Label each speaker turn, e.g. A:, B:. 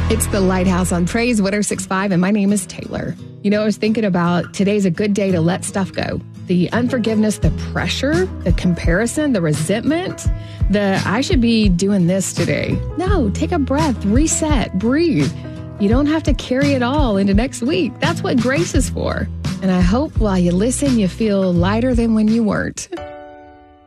A: It's the Lighthouse on Praise 106.5, and my name is Taylor. You know, I was thinking about today's a good day to let stuff go. The unforgiveness, the pressure, the comparison, the resentment, the I should be doing this today. No, take a breath, reset, breathe. You don't have to carry it all into next week. That's what grace is for. And I hope while you listen, you feel lighter than when you weren't.